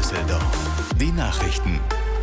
Düsseldorf. Die Nachrichten.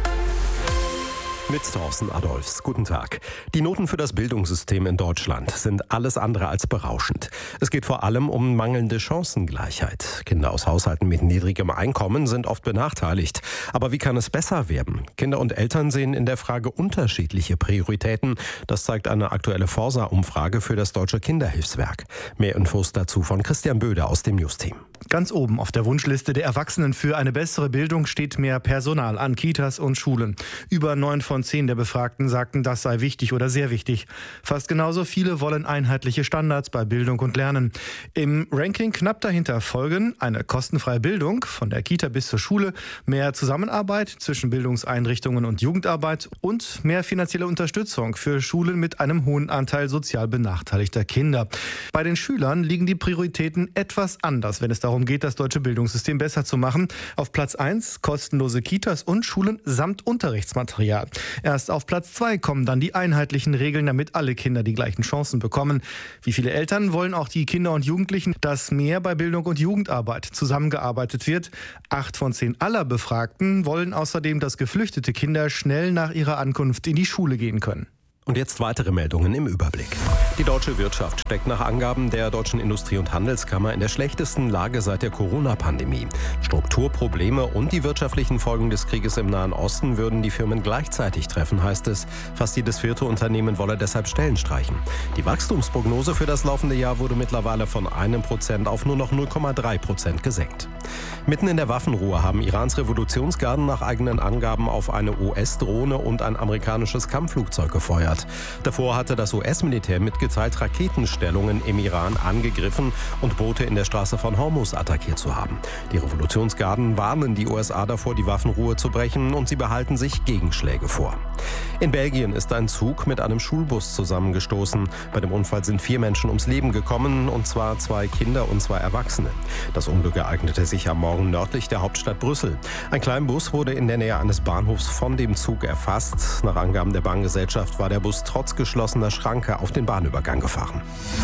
Mit Thorsten Adolfs. Guten Tag. Die Noten für das Bildungssystem in Deutschland sind alles andere als berauschend. Es geht vor allem um mangelnde Chancengleichheit. Kinder aus Haushalten mit niedrigem Einkommen sind oft benachteiligt. Aber wie kann es besser werden? Kinder und Eltern sehen in der Frage unterschiedliche Prioritäten. Das zeigt eine aktuelle Forsa-Umfrage für das Deutsche Kinderhilfswerk. Mehr Infos dazu von Christian Böder aus dem News-Team. Ganz oben auf der Wunschliste der Erwachsenen für eine bessere Bildung steht mehr Personal an Kitas und Schulen. Über 9 von 10 der Befragten sagten, das sei wichtig oder sehr wichtig. Fast genauso viele wollen einheitliche Standards bei Bildung und Lernen. Im Ranking knapp dahinter folgen eine kostenfreie Bildung von der Kita bis zur Schule, mehr Zusammenarbeit zwischen Bildungseinrichtungen und Jugendarbeit und mehr finanzielle Unterstützung für Schulen mit einem hohen Anteil sozial benachteiligter Kinder. Bei den Schülern liegen die Prioritäten etwas anders, wenn es darum geht, das deutsche Bildungssystem besser zu machen. Auf Platz 1 kostenlose Kitas und Schulen samt Unterrichtsmaterial. Erst auf Platz 2 kommen dann die einheitlichen Regeln, damit alle Kinder die gleichen Chancen bekommen. Wie viele Eltern wollen auch die Kinder und Jugendlichen, dass mehr bei Bildung und Jugendarbeit zusammengearbeitet wird? 8 von 10 aller Befragten wollen außerdem, dass geflüchtete Kinder schnell nach ihrer Ankunft in die Schule gehen können. Und jetzt weitere Meldungen im Überblick. Die deutsche Wirtschaft steckt nach Angaben der Deutschen Industrie- und Handelskammer in der schlechtesten Lage seit der Corona-Pandemie. Strukturprobleme und die wirtschaftlichen Folgen des Krieges im Nahen Osten würden die Firmen gleichzeitig treffen, heißt es. Fast jedes 4. Unternehmen wolle deshalb Stellen streichen. Die Wachstumsprognose für das laufende Jahr wurde mittlerweile von 1% auf nur noch 0,3% gesenkt. Mitten in der Waffenruhe haben Irans Revolutionsgarden nach eigenen Angaben auf eine US-Drohne und ein amerikanisches Kampfflugzeug gefeuert. Davor hatte das US-Militär mitgeteilt, Raketenstellungen im Iran angegriffen und Boote in der Straße von Hormuz attackiert zu haben. Die Revolutionsgarden warnen die USA davor, die Waffenruhe zu brechen, und sie behalten sich Gegenschläge vor. In Belgien ist ein Zug mit einem Schulbus zusammengestoßen. Bei dem Unfall sind 4 Menschen ums Leben gekommen, und zwar 2 Kinder und 2 Erwachsene. Das Unglück ereignete sich am Morgen nördlich der Hauptstadt Brüssel. Ein Kleinbus wurde in der Nähe eines Bahnhofs von dem Zug erfasst. Nach Angaben der Bahngesellschaft war der Bus trotz geschlossener Schranke auf den Bahnübergang gefahren.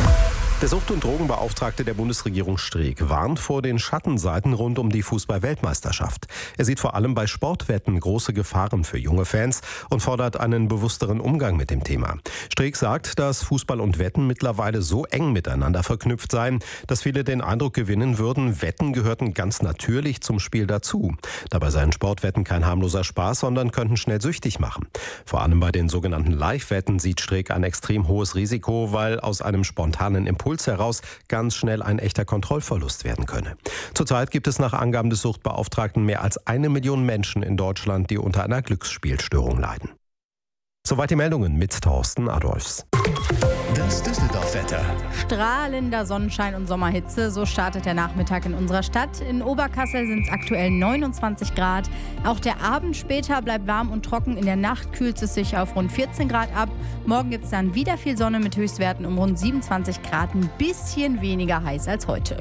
Der Sucht- und Drogenbeauftragte der Bundesregierung Streeck warnt vor den Schattenseiten rund um die Fußball-Weltmeisterschaft. Er sieht vor allem bei Sportwetten große Gefahren für junge Fans und fordert einen bewussteren Umgang mit dem Thema. Streeck sagt, dass Fußball und Wetten mittlerweile so eng miteinander verknüpft seien, dass viele den Eindruck gewinnen würden, Wetten gehörten ganz natürlich zum Spiel dazu. Dabei seien Sportwetten kein harmloser Spaß, sondern könnten schnell süchtig machen. Vor allem bei den sogenannten Live-Wetten sieht Streeck ein extrem hohes Risiko, weil aus einem spontanen Impuls heraus ganz schnell ein echter Kontrollverlust werden könne. Zurzeit gibt es nach Angaben des Suchtbeauftragten mehr als 1 Million Menschen in Deutschland, die unter einer Glücksspielstörung leiden. Soweit die Meldungen mit Thorsten Adolfs. Das Düsseldorf-Wetter. Strahlender Sonnenschein und Sommerhitze, so startet der Nachmittag in unserer Stadt. In Oberkassel sind es aktuell 29 Grad. Auch der Abend später bleibt warm und trocken. In der Nacht kühlt es sich auf rund 14 Grad ab. Morgen gibt es dann wieder viel Sonne mit Höchstwerten um rund 27 Grad. Ein bisschen weniger heiß als heute.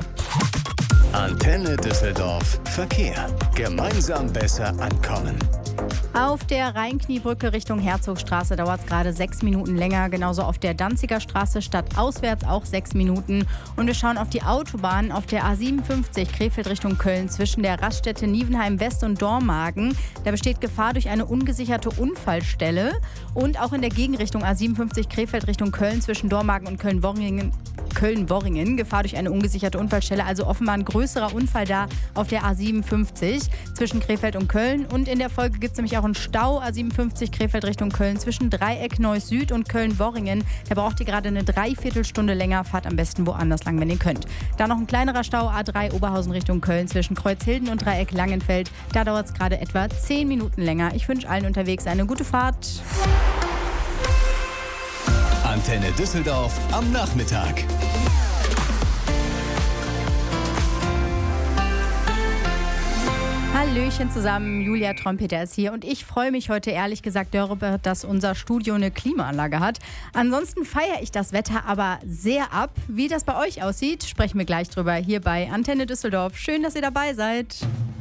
Antenne Düsseldorf. Verkehr. Gemeinsam besser ankommen. Auf der Rheinkniebrücke Richtung Herzogstraße dauert es gerade 6 Minuten länger. Genauso auf der Danziger Straße stadtauswärts auch 6 Minuten. Und wir schauen auf die Autobahn auf der A57 Krefeld Richtung Köln zwischen der Raststätte Nievenheim West und Dormagen. Da besteht Gefahr durch eine ungesicherte Unfallstelle. Und auch in der Gegenrichtung A57 Krefeld Richtung Köln zwischen Dormagen und Köln-Worringen Gefahr durch eine ungesicherte Unfallstelle. Also offenbar ein größerer Unfall da auf der A57 zwischen Krefeld und Köln. Und in der Folge gibt es nämlich auch einen Stau A57 Krefeld Richtung Köln zwischen Dreieck Neuss Süd und Köln-Worringen. Da braucht ihr gerade eine Dreiviertelstunde länger. Fahrt am besten woanders lang, wenn ihr könnt. Dann noch ein kleinerer Stau A3 Oberhausen Richtung Köln zwischen Kreuzhilden und Dreieck Langenfeld. Da dauert es gerade etwa 10 Minuten länger. Ich wünsche allen unterwegs eine gute Fahrt. Antenne Düsseldorf am Nachmittag. Hallöchen zusammen, Julia Trompeter ist hier und ich freue mich heute ehrlich gesagt darüber, dass unser Studio eine Klimaanlage hat. Ansonsten feiere ich das Wetter aber sehr ab. Wie das bei euch aussieht, sprechen wir gleich drüber hier bei Antenne Düsseldorf. Schön, dass ihr dabei seid.